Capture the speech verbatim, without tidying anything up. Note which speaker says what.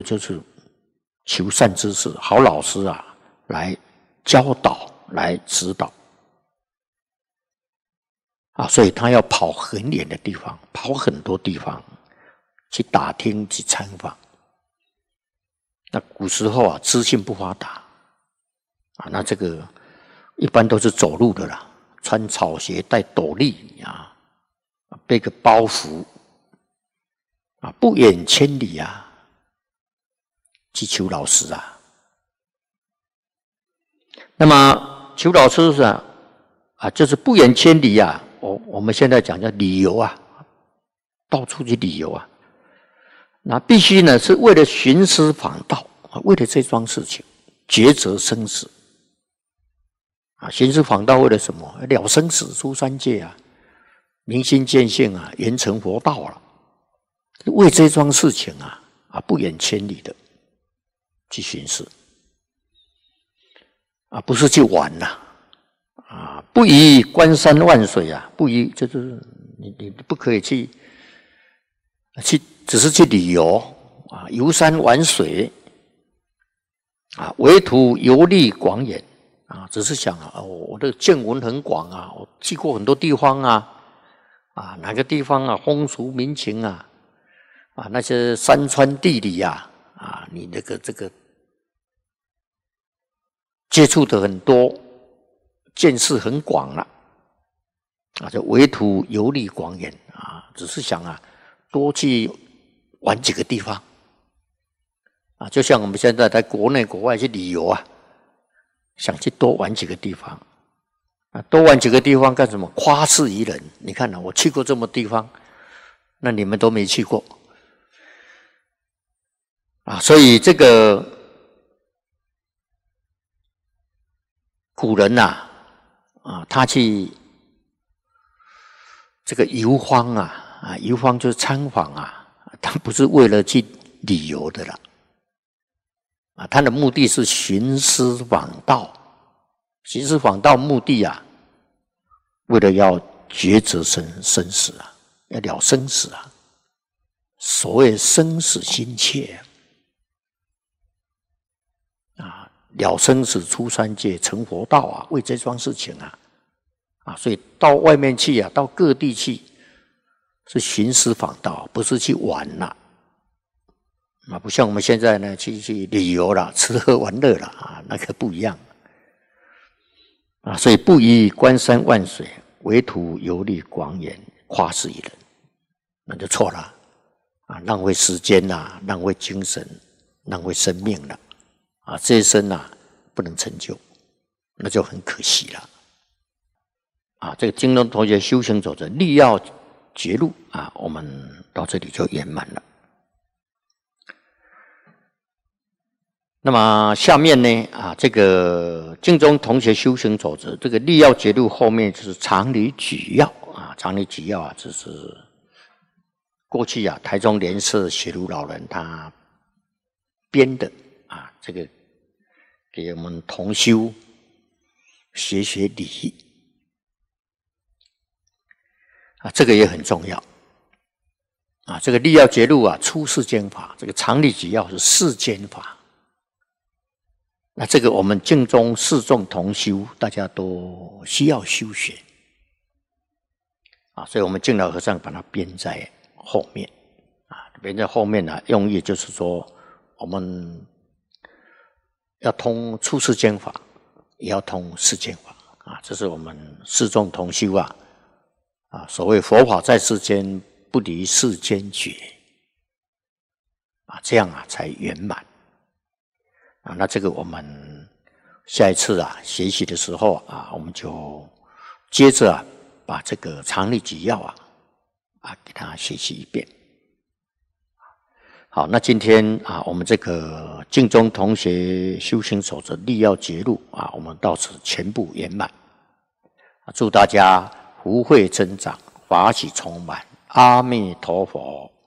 Speaker 1: 就是求善知识、好老师啊，来教导、来指导啊，所以他要跑很远的地方，跑很多地方去打听、去参访。那古时候啊，资讯不发达啊，那这个一般都是走路的啦，穿草鞋、戴斗笠啊，背个包袱啊，不远千里啊，去求老师啊。那么求老师是啊，啊，就是不远千里啊。我我们现在讲叫旅游啊，到处去旅游啊。那必须呢，是为了寻师访道啊，为了这桩事情抉择生死啊。寻师访道为了什么？了生死出三界啊，明心见性啊，圆成佛道了。为这桩事情啊啊，不远千里的去寻师啊，不是去玩呐啊，不宜观山望水啊，不宜就是你你不可以去去，只是去旅游啊，游山玩水啊，唯图游历广远啊，只是想啊，我的见闻很广啊，我去过很多地方啊，啊，哪个地方啊，风俗民情啊，啊，那些山川地理啊，啊，你那个这个接触的很多，见识很广了啊，就唯图游历广远啊，只是想啊，多去玩几个地方啊，就像我们现在在国内国外去旅游啊，想去多玩几个地方啊，多玩几个地方干什么？夸示于人。你看啊，我去过这么地方，那你们都没去过啊，所以这个古人呐 啊, 啊，他去这个游方啊啊，游方就是参访啊，他不是为了去旅游的了啊，他的目的是寻师访道。寻师访道目的啊，为了要抉择生生死啊，要了生死啊。所谓生死心切啊，了生死出三界成佛道啊，为这桩事情啊啊，所以到外面去啊，到各地去是寻师访道，不是去玩啦啊，不像我们现在呢去去旅游啦，吃喝玩乐啦啊，那个不一样啊，所以不宜观山望水，唯图游历广远，夸示于人，那就错了啊，浪费时间啦，浪费精神，浪费生命了啊，这一生啊不能成就，那就很可惜了啊。这个金龙同学修行走着力要绝路啊，我们到这里就圆满了。那么下面呢啊，这个净宗同学修行走着，这个力要绝路后面就是常理举要啊，常理举要啊，这是过去啊台中莲社学儒老人他编的啊，这个给我们同修学学理啊，这个也很重要啊。这个力要绝路啊，出世间法，这个常理举要是世间法。那这个我们净宗四众同修，大家都需要修学啊，所以我们净老和尚把它编在后面啊，编在后面呢、啊，用意就是说，我们要通出世间法，也要通世间法啊，这是我们四众同修啊啊，所谓佛法在世间，不离世间觉啊，这样啊才圆满。啊，那这个我们下一次啊学习的时候啊，我们就接着啊把这个常理举要啊啊给他学习一遍。好，那今天啊我们这个净宗同学修行守则力要绝路啊，我们到此全部圆满。祝大家福慧增长，法喜充满，阿弥陀佛。